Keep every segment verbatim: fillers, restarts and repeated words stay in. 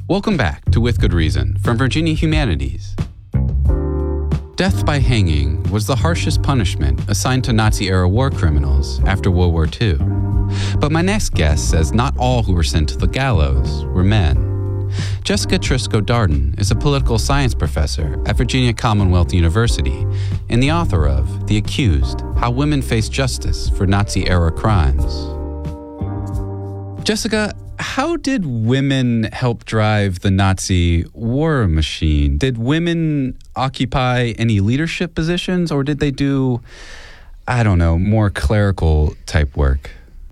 Welcome back to With Good Reason from Virginia Humanities. Death by hanging was the harshest punishment assigned to Nazi-era war criminals after World War Two. But my next guest says not all who were sent to the gallows were men. Jessica Triscoe Darden is a political science professor at Virginia Commonwealth University and the author of The Accused: How Women Face Justice for Nazi-Era Crimes. Jessica, how did women help drive the Nazi war machine? Did women occupy any leadership positions, or did they do, I don't know, more clerical type work?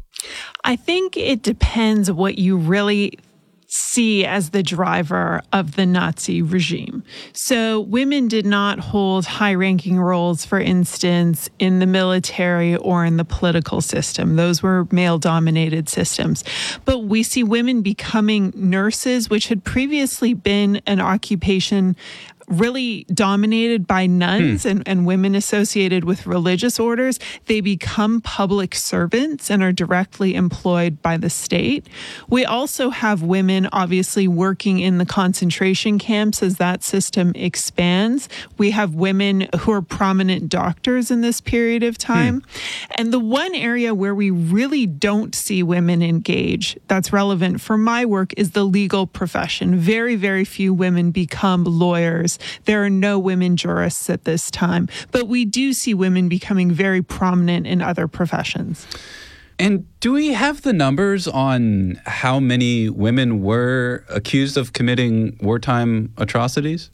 I think it depends what you really see as the driver of the Nazi regime. So women did not hold high-ranking roles, for instance, in the military or in the political system. Those were male-dominated systems. But we see women becoming nurses, which had previously been an occupation really dominated by nuns hmm. and, and women associated with religious orders. They become public servants and are directly employed by the state. We also have women obviously working in the concentration camps as that system expands. We have women who are prominent doctors in this period of time. Hmm. And the one area where we really don't see women engage that's relevant for my work is the legal profession. Very, very few women become lawyers. There are no women jurists at this time, but we do see women becoming very prominent in other professions. And do we have the numbers on how many women were accused of committing wartime atrocities?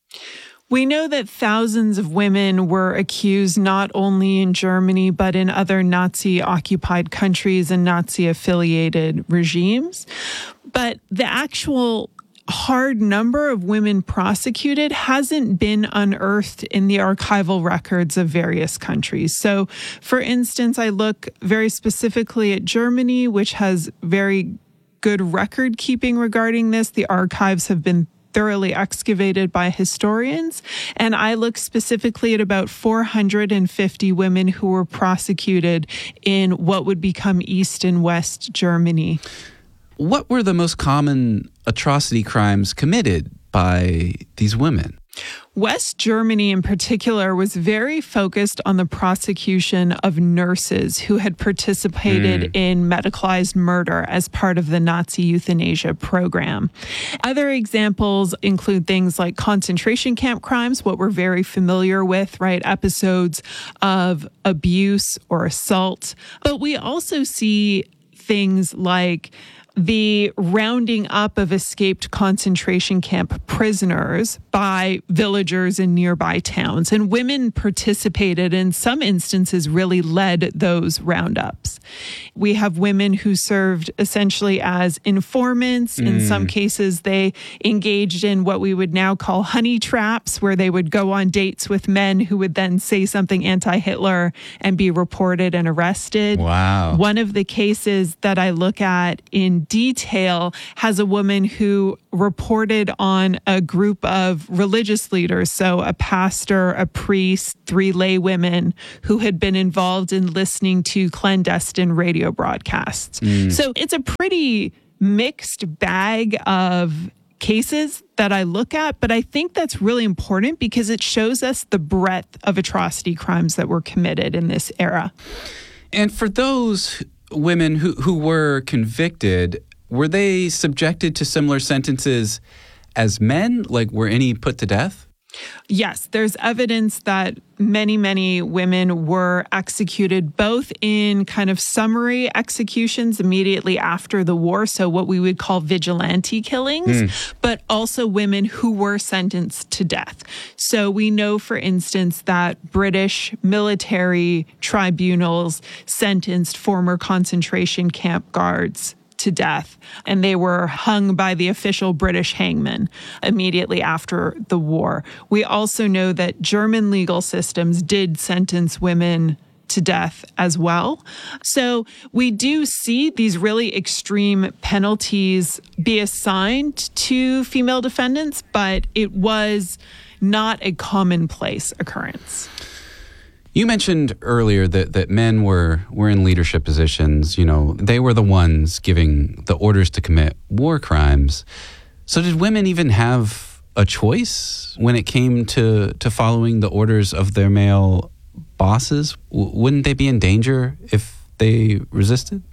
We know that thousands of women were accused not only in Germany, but in other Nazi-occupied countries and Nazi-affiliated regimes. But the actual hard number of women prosecuted hasn't been unearthed in the archival records of various countries. So, for instance, I look very specifically at Germany, which has very good record keeping regarding this. The archives have been thoroughly excavated by historians. And I look specifically at about four hundred fifty women who were prosecuted in what would become East and West Germany. What were the most common atrocity crimes committed by these women? West Germany in particular was very focused on the prosecution of nurses who had participated mm. in medicalized murder as part of the Nazi euthanasia program. Other examples include things like concentration camp crimes, what we're very familiar with, right? Episodes of abuse or assault. But we also see things like the rounding up of escaped concentration camp prisoners by villagers in nearby towns. And women participated, in some instances, really led those roundups. We have women who served essentially as informants. Mm. In some cases, they engaged in what we would now call honey traps, where they would go on dates with men who would then say something anti-Hitler and be reported and arrested. Wow. One of the cases that I look at in detail has a woman who reported on a group of religious leaders, so a pastor, a priest, three lay women who had been involved in listening to clandestine radio broadcasts. Mm. So it's a pretty mixed bag of cases that I look at, but I think that's really important because it shows us the breadth of atrocity crimes that were committed in this era. And for those women who, who were convicted, were they subjected to similar sentences as men? Like, were any put to death? Yes, there's evidence that many, many women were executed both in kind of summary executions immediately after the war, so what we would call vigilante killings, mm. but also women who were sentenced to death. So we know, for instance, that British military tribunals sentenced former concentration camp guards to death, and they were hung by the official British hangman immediately after the war. We also know that German legal systems did sentence women to death as well. So we do see these really extreme penalties be assigned to female defendants, but it was not a commonplace occurrence. You mentioned earlier that, that men were, were in leadership positions. You know, they were the ones giving the orders to commit war crimes. So did women even have a choice when it came to, to following the orders of their male bosses? W- wouldn't they be in danger if they resisted?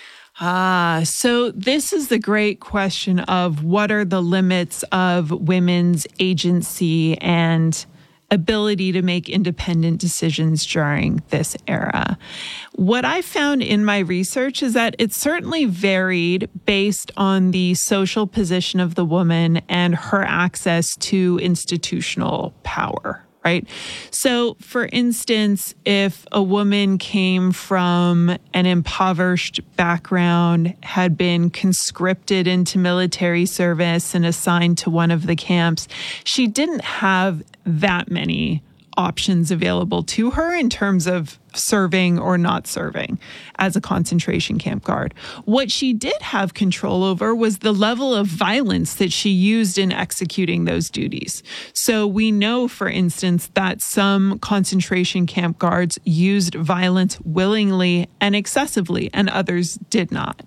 Ah, so this is the great question of what are the limits of women's agency and ability to make independent decisions during this era. What I found in my research is that it certainly varied based on the social position of the woman and her access to institutional power. Right? So, for instance, if a woman came from an impoverished background, had been conscripted into military service and assigned to one of the camps, she didn't have that many options available to her in terms of serving or not serving as a concentration camp guard. What she did have control over was the level of violence that she used in executing those duties. So we know, for instance, that some concentration camp guards used violence willingly and excessively, and others did not.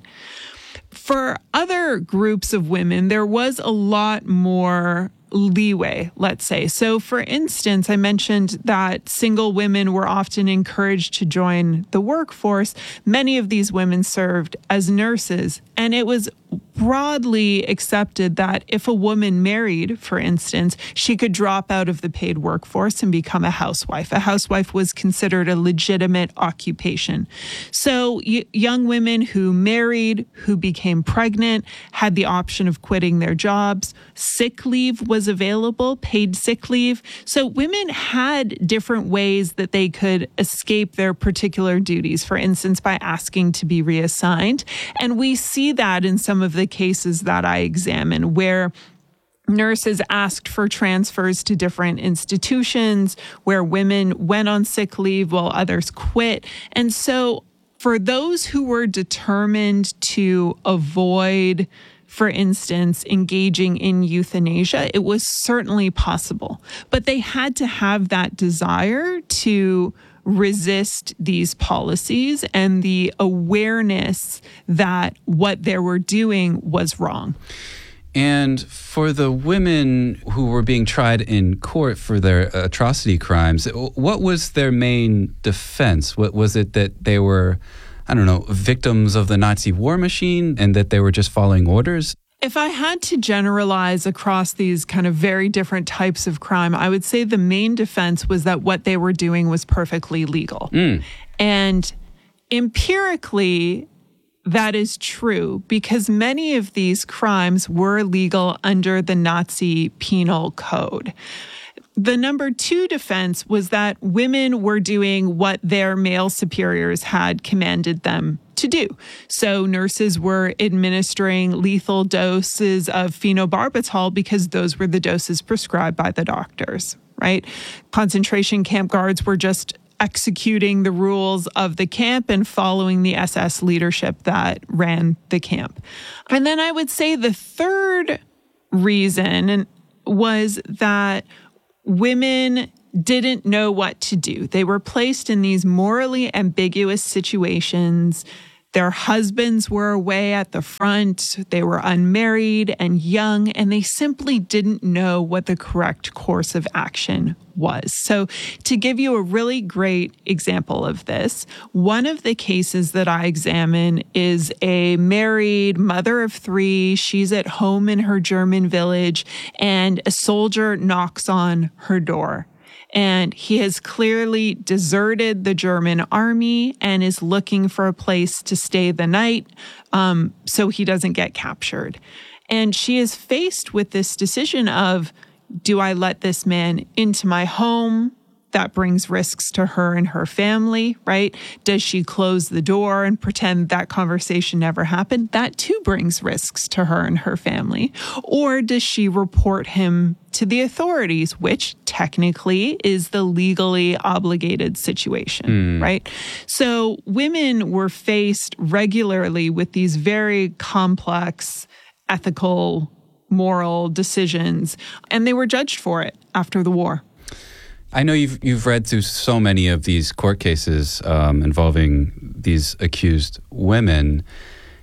For other groups of women, there was a lot more leeway, let's say. So, for instance, I mentioned that single women were often encouraged to join the workforce. Many of these women served as nurses, and it was broadly accepted that if a woman married, for instance, she could drop out of the paid workforce and become a housewife. A housewife was considered a legitimate occupation. So y- young women who married, who became pregnant, had the option of quitting their jobs. Sick leave was available, paid sick leave. So women had different ways that they could escape their particular duties, for instance, by asking to be reassigned. And we see that in some of the cases that I examine where nurses asked for transfers to different institutions, where women went on sick leave while others quit. And so for those who were determined to avoid, for instance, engaging in euthanasia, it was certainly possible. But they had to have that desire to resist these policies and the awareness that what they were doing was wrong. And for the women who were being tried in court for their atrocity crimes, what was their main defense? What was it that they were, I don't know, victims of the Nazi war machine and that they were just following orders? If I had to generalize across these kind of very different types of crime, I would say the main defense was that what they were doing was perfectly legal. Mm. And empirically, that is true because many of these crimes were legal under the Nazi penal code. The number two defense was that women were doing what their male superiors had commanded them to do. So nurses were administering lethal doses of phenobarbital because those were the doses prescribed by the doctors, right? Concentration camp guards were just executing the rules of the camp and following the S S leadership that ran the camp. And then I would say the third reason was that women didn't know what to do. They were placed in these morally ambiguous situations. Their husbands were away at the front. They were unmarried and young, and they simply didn't know what the correct course of action was. So to give you a really great example of this, one of the cases that I examine is a married mother of three. She's at home in her German village, and a soldier knocks on her door. And he has clearly deserted the German army and is looking for a place to stay the night um, so he doesn't get captured. And she is faced with this decision of, do I let this man into my home? That brings risks to her and her family, right? Does she close the door and pretend that conversation never happened? That too brings risks to her and her family. Or does she report him to the authorities, which technically is the legally obligated situation, mm. right? So women were faced regularly with these very complex ethical, moral decisions, and they were judged for it after the war. I know you've you've read through so many of these court cases um, involving these accused women.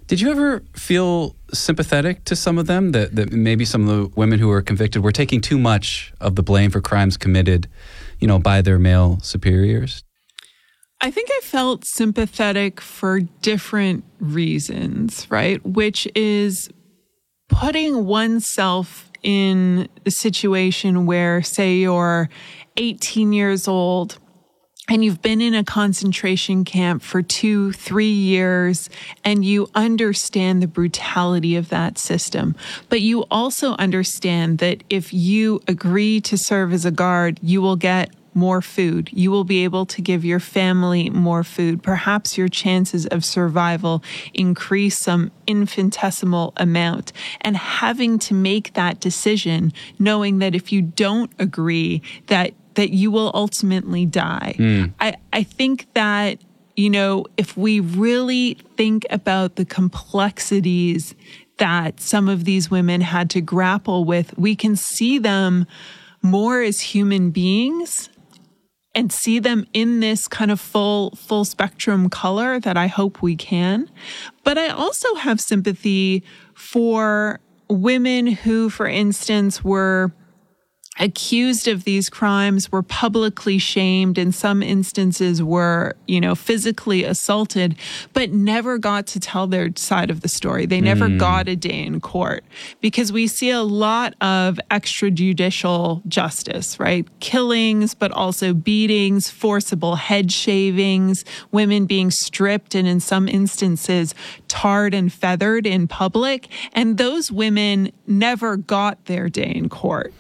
Did you ever feel sympathetic to some of them, that, that maybe some of the women who were convicted were taking too much of the blame for crimes committed, you know, by their male superiors? I think I felt sympathetic for different reasons, right? Which is putting oneself in a situation where, say, you're eighteen years old and you've been in a concentration camp for two, three years, and you understand the brutality of that system. But you also understand that if you agree to serve as a guard, you will get more food. You will be able to give your family more food. Perhaps your chances of survival increase some infinitesimal amount. And having to make that decision, knowing that if you don't agree, that that you will ultimately die. Mm. I, I think that, you know, if we really think about the complexities that some of these women had to grapple with, we can see them more as human beings and see them in this kind of full, full spectrum color that I hope we can. But I also have sympathy for women who, for instance, were accused of these crimes, were publicly shamed, in some instances were, you know, physically assaulted, but never got to tell their side of the story. They never mm. got a day in court, because we see a lot of extrajudicial justice, right? Killings, but also beatings, forcible head shavings, women being stripped and in some instances tarred and feathered in public. And those women never got their day in court.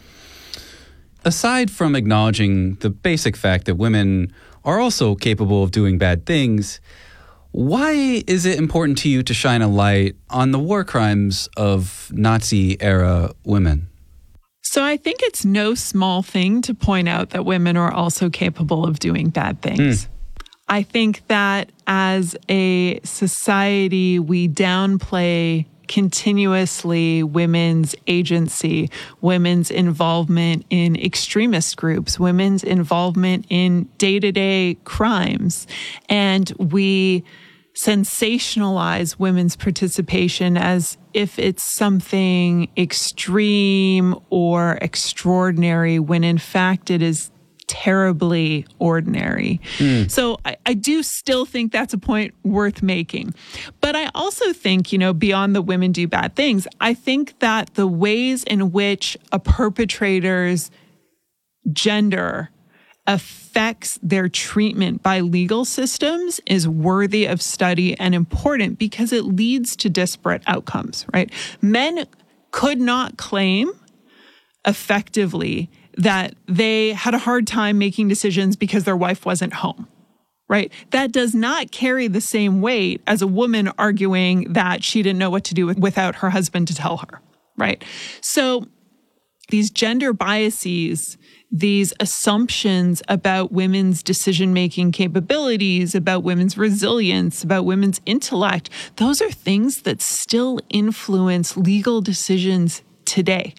Aside from acknowledging the basic fact that women are also capable of doing bad things, why is it important to you to shine a light on the war crimes of Nazi-era women? So I think it's no small thing to point out that women are also capable of doing bad things. Mm. I think that as a society, we downplay continuously women's agency, women's involvement in extremist groups, women's involvement in day-to-day crimes. And we sensationalize women's participation as if it's something extreme or extraordinary, when in fact it is terribly ordinary. Mm. So I, I do still think that's a point worth making. But I also think, you know, beyond the women do bad things, I think that the ways in which a perpetrator's gender affects their treatment by legal systems is worthy of study and important, because it leads to disparate outcomes, right? Men could not claim effectively that they had a hard time making decisions because their wife wasn't home, right? That does not carry the same weight as a woman arguing that she didn't know what to do with, without her husband to tell her, right? So these gender biases, these assumptions about women's decision-making capabilities, about women's resilience, about women's intellect, those are things that still influence legal decisions today.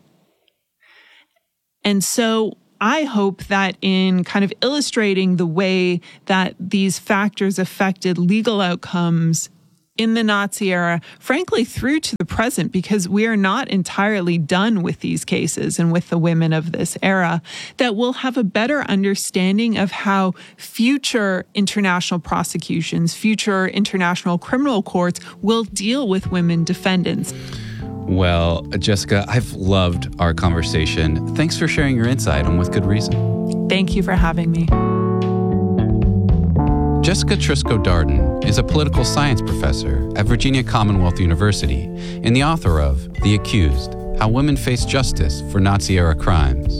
And so I hope that in kind of illustrating the way that these factors affected legal outcomes in the Nazi era, frankly, through to the present, because we are not entirely done with these cases and with the women of this era, that we'll have a better understanding of how future international prosecutions, future international criminal courts will deal with women defendants. Well, Jessica, I've loved our conversation. Thanks for sharing your insight on With Good Reason. Thank you for having me. Jessica Triscoe Darden is a political science professor at Virginia Commonwealth University and the author of The Accused: How Women Face Justice for Nazi-Era Crimes.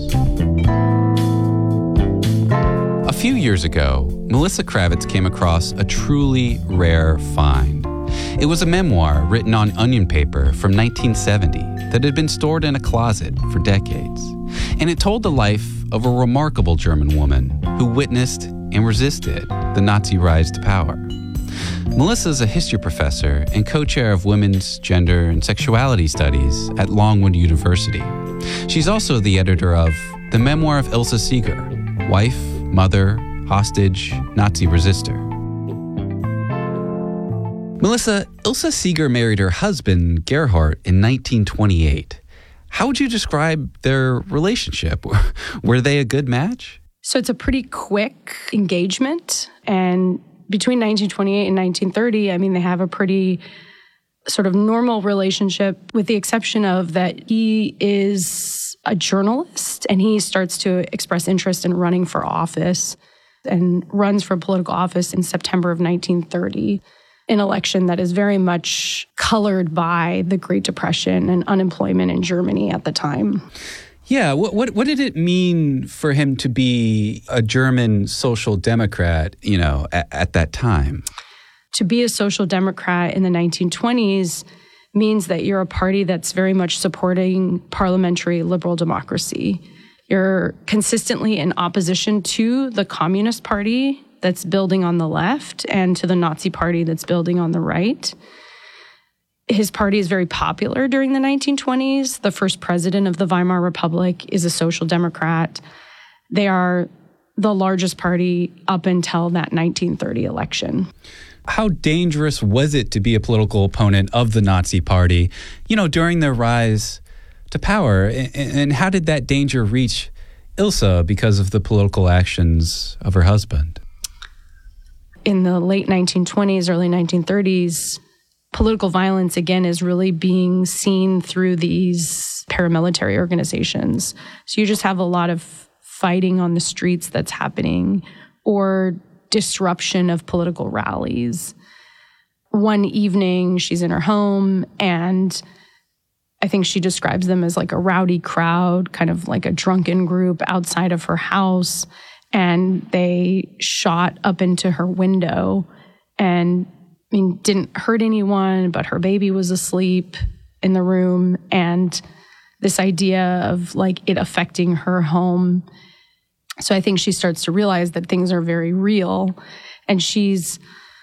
A few years ago, Melissa Kravitz came across a truly rare find. It was a memoir written on onion paper from nineteen seventy that had been stored in a closet for decades. And it told the life of a remarkable German woman who witnessed and resisted the Nazi rise to power. Melissa is a history professor and co-chair of women's gender and sexuality studies at Longwood University. She's also the editor of The Memoir of Ilse Seeger, Wife, Mother, Hostage, Nazi Resister. Melissa, Ilse Seeger married her husband, Gerhard, in nineteen twenty-eight. How would you describe their relationship? Were they a good match? So it's a pretty quick engagement. And between nineteen twenty-eight and nineteen thirty, I mean, they have a pretty sort of normal relationship, with the exception of that he is a journalist and he starts to express interest in running for office and runs for political office in September of nineteen thirty. An election that is very much colored by the Great Depression and unemployment in Germany at the time. Yeah, what what, what did it mean for him to be a German social democrat, you know, at, at that time? To be a social democrat in the nineteen twenties means that you're a party that's very much supporting parliamentary liberal democracy. You're consistently in opposition to the Communist Party that's building on the left and to the Nazi Party that's building on the right. His party is very popular during the nineteen twenties. The first president of the Weimar Republic is a social democrat. They are the largest party up until that nineteen thirty election. How dangerous was it to be a political opponent of the Nazi Party, you know, during their rise to power? And how did that danger reach Ilse because of the political actions of her husband? In the late nineteen twenties, early nineteen thirties, political violence, again, is really being seen through these paramilitary organizations. So you just have a lot of fighting on the streets that's happening, or disruption of political rallies. One evening, she's in her home, and I think she describes them as like a rowdy crowd, kind of like a drunken group outside of her house. And they shot up into her window and, I mean, didn't hurt anyone, but her baby was asleep in the room. And this idea of like it affecting her home. So I think she starts to realize that things are very real. And she's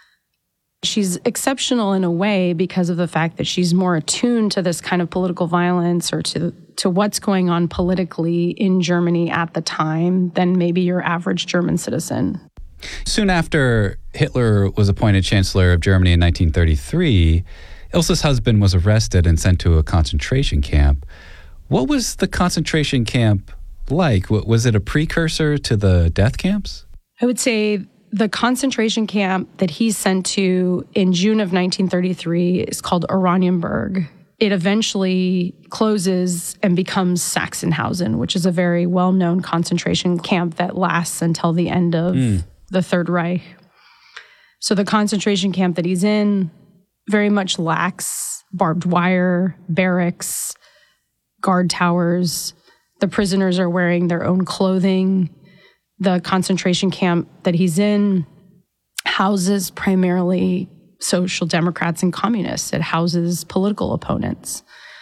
she's exceptional in a way because of the fact that she's more attuned to this kind of political violence or to to what's going on politically in Germany at the time than maybe your average German citizen. Soon after Hitler was appointed Chancellor of Germany in nineteen thirty-three, Ilse's husband was arrested and sent to a concentration camp. What was the concentration camp like? Was it a precursor to the death camps? I would say the concentration camp that he's sent to in June of nineteen thirty-three is called Oranienburg. It eventually closes and becomes Sachsenhausen, which is a very well-known concentration camp that lasts until the end of mm. the Third Reich. So the concentration camp that he's in very much lacks barbed wire, barracks, guard towers. The prisoners are wearing their own clothing. The concentration camp that he's in houses primarily social democrats and communists. It houses political opponents.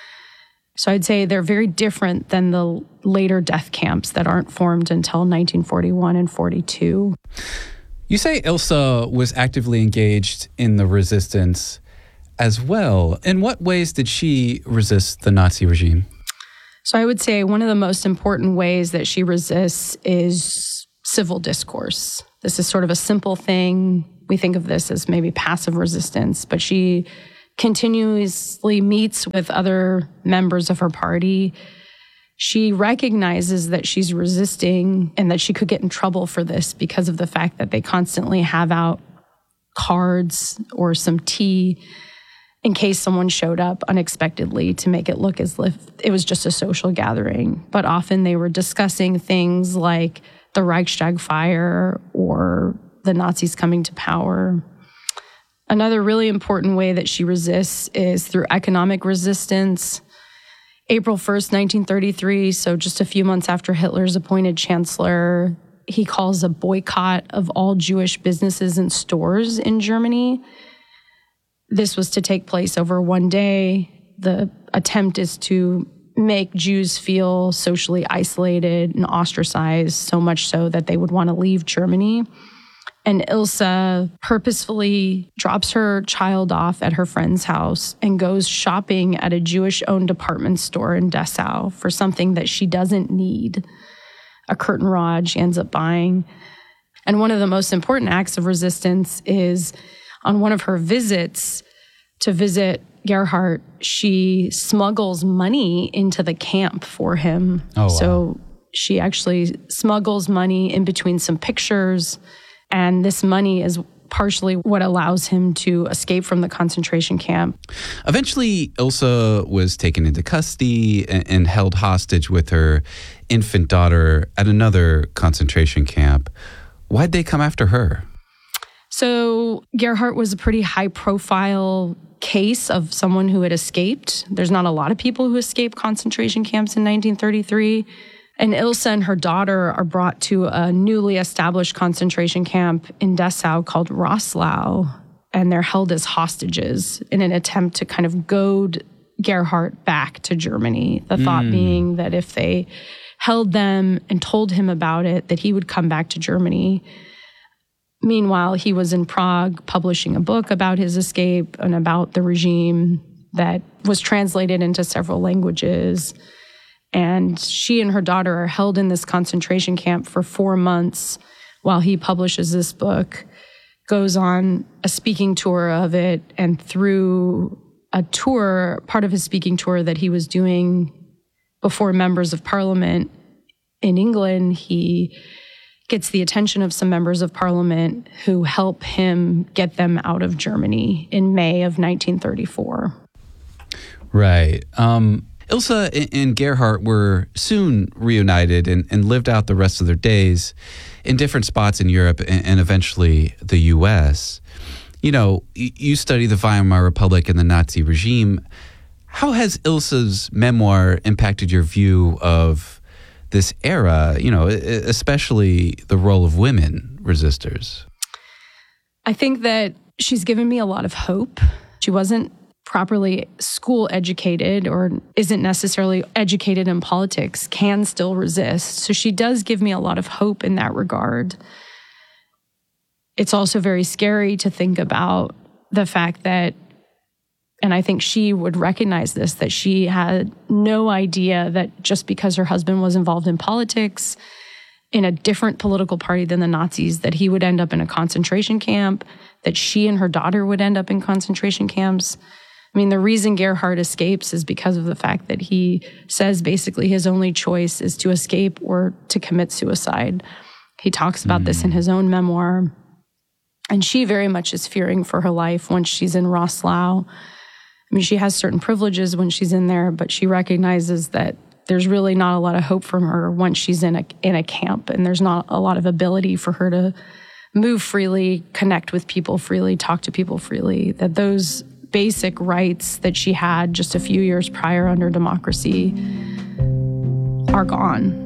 So I'd say they're very different than the later death camps that aren't formed until nineteen forty-one and forty-two. You say Ilse was actively engaged in the resistance as well. In what ways did she resist the Nazi regime? So I would say one of the most important ways that she resists is civil discourse. This is sort of a simple thing. We think of this as maybe passive resistance, but she continuously meets with other members of her party. She recognizes that she's resisting and that she could get in trouble for this because of the fact that they constantly have out cards or some tea in case someone showed up unexpectedly to make it look as if it was just a social gathering. But often they were discussing things like the Reichstag fire or the Nazis coming to power. Another really important way that she resists is through economic resistance. April first, nineteen thirty-three, so just a few months after Hitler's appointed chancellor, he calls a boycott of all Jewish businesses and stores in Germany. This was to take place over one day. The attempt is to make Jews feel socially isolated and ostracized, so much so that they would want to leave Germany. And Ilse purposefully drops her child off at her friend's house and goes shopping at a Jewish-owned department store in Dessau for something that she doesn't need, a curtain rod she ends up buying. And one of the most important acts of resistance is on one of her visits, to visit Gerhardt, she smuggles money into the camp for him. Oh, wow. So she actually smuggles money in between some pictures, and this money is partially what allows him to escape from the concentration camp. Eventually, Ilse was taken into custody and, and held hostage with her infant daughter at another concentration camp. Why'd they come after her? So Gerhardt was a pretty high-profile case of someone who had escaped. There's not a lot of people who escape concentration camps in nineteen thirty-three. And Ilse and her daughter are brought to a newly established concentration camp in Dessau called Roßlau, and they're held as hostages in an attempt to kind of goad Gerhardt back to Germany. The thought mm. being that if they held them and told him about it, that he would come back to Germany. Meanwhile, he was in Prague publishing a book about his escape and about the regime that was translated into several languages. And she and her daughter are held in this concentration camp for four months while he publishes this book, goes on a speaking tour of it, and through a tour, part of his speaking tour that he was doing before members of parliament in England, he gets the attention of some members of parliament who help him get them out of Germany in May of nineteen thirty-four. Right. Um, Ilse and Gerhardt were soon reunited and, and lived out the rest of their days in different spots in Europe and, and eventually the U S. You know, you study the Weimar Republic and the Nazi regime. How has Ilse's memoir impacted your view of this era, you know, especially the role of women resistors? I think that she's given me a lot of hope. She wasn't properly school educated or isn't necessarily educated in politics, can still resist. So she does give me a lot of hope in that regard. It's also very scary to think about the fact that, and I think she would recognize this, that she had no idea that just because her husband was involved in politics in a different political party than the Nazis, that he would end up in a concentration camp, that she and her daughter would end up in concentration camps. I mean, the reason Gerhardt escapes is because of the fact that he says basically his only choice is to escape or to commit suicide. He talks about mm. this in his own memoir. And she very much is fearing for her life once she's in Roßlau. I mean, she has certain privileges when she's in there, but she recognizes that there's really not a lot of hope from her once she's in a in a camp, and there's not a lot of ability for her to move freely, connect with people freely, talk to people freely, that those basic rights that she had just a few years prior under democracy are gone.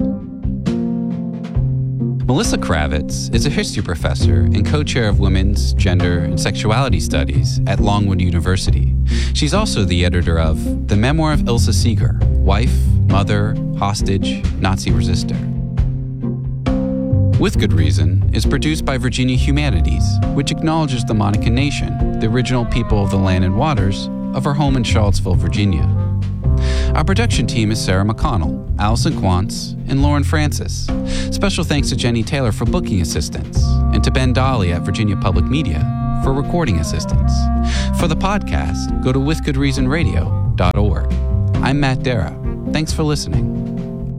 Melissa Kravitz is a history professor and co-chair of Women's, Gender, and Sexuality Studies at Longwood University. She's also the editor of The Memoir of Ilse Seeger, Wife, Mother, Hostage, Nazi Resistor. With Good Reason is produced by Virginia Humanities, which acknowledges the Monacan Nation, the original people of the land and waters of our home in Charlottesville, Virginia. Our production team is Sarah McConnell, Allison Quantz, and Lauren Francis. Special thanks to Jenny Taylor for booking assistance, and to Ben Dolly at Virginia Public Media for recording assistance. For the podcast, go to with good reason radio dot org. I'm Matt Dara. Thanks for listening.